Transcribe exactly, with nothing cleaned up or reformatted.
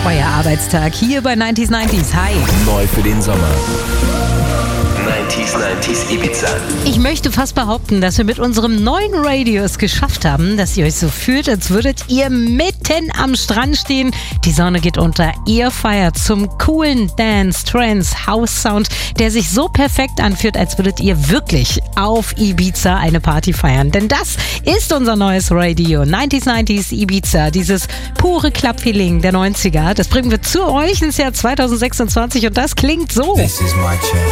Euer Arbeitstag hier bei neunzig neunzig. Hi. Neu für den Sommer. neunzig neunzig Ibiza. Ich möchte fast behaupten, dass wir mit unserem neuen Radio es geschafft haben, dass ihr euch so fühlt, als würdet ihr mitten am Strand stehen. Die Sonne geht unter, ihr feiert zum coolen Dance, Trance, House Sound, der sich so perfekt anfühlt, als würdet ihr wirklich auf Ibiza eine Party feiern. Denn das ist unser neues Radio, neunzig neunzig Ibiza, dieses pure Club-Feeling der neunziger. Das bringen wir zu euch ins Jahr zwanzig sechsundzwanzig und das klingt so. This is my